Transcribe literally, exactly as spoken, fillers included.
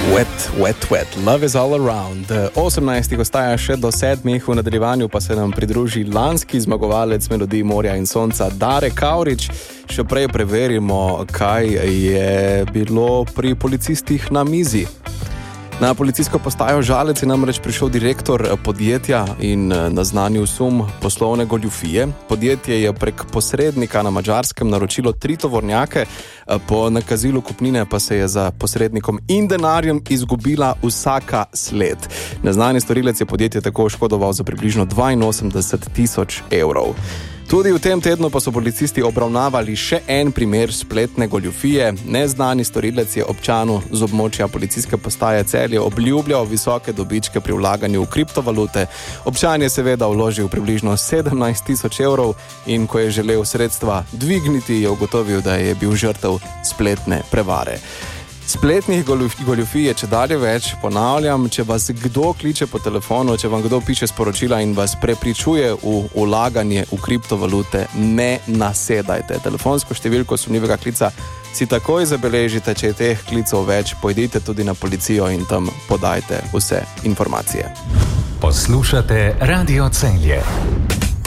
Wet, wet, wet, love is all around. osemnajstih ostaja še do sedmih, v nadaljevanju pa se nam pridruži lanski zmagovalec Melodij Morja in Sonca Dare Kavrič. Še prej preverimo, kaj je bilo pri policistih na mizi. Na policijsko postajo Žalec je namreč prišel direktor podjetja in naznanil sum poslovne goljufije. Podjetje je prek posrednika na Madžarskem naročilo tri tovornjake, po nakazilu kupnine pa se je za posrednikom in denarjem izgubila vsaka sled. Neznani storilec je podjetje tako oškodoval za približno dvainosemdeset tisoč evrov. Tudi v tem tednu pa so policisti obravnavali še en primer spletne goljufije. Neznani storilec je občanu z območja policijske postaje Celje obljubljal visoke dobičke pri vlaganju v kriptovalute. Občan je seveda vložil približno sedemnajst tisoč evrov in ko je želel sredstva dvigniti, je ugotovil, da je bil žrtev spletne prevare. Spletnih goljufij je čedalje več, ponavljam, če vas kdo kliče po telefonu, če vam kdo piše sporočila in vas prepričuje v vlaganje v kriptovalute, ne nasedajte. Telefonsko številko sumljivega klica si takoj zabeležite, če je teh klicov več, pojdite tudi na policijo in tam podajte vse informacije. Poslušate Radio Celje.